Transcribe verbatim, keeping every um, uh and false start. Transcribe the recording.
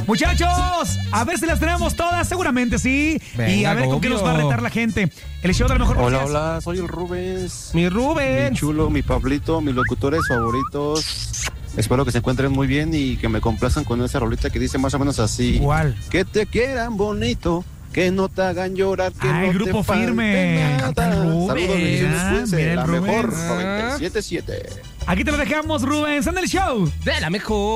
Muchachos, a ver si las tenemos todas, seguramente sí. Venga, y a ver con qué nos va a retar la gente. El show de la mejor. Hola, hola, soy el Rubens. Mi Rubens. Mi chulo, mi Pablito, mis locutores favoritos. Espero que se encuentren muy bien y que me complazcan con esa rolita que dice más o menos así. ¿Cuál? Que te quieran bonito, que no te hagan llorar, que ah, no el grupo te falte firme. nada. Rubens. Saludos, bendiciones, Ah, cuídense, mira el la Rubens. mejor noventa y siete punto siete. Aquí te lo dejamos, Rubens, en el show De la mejor.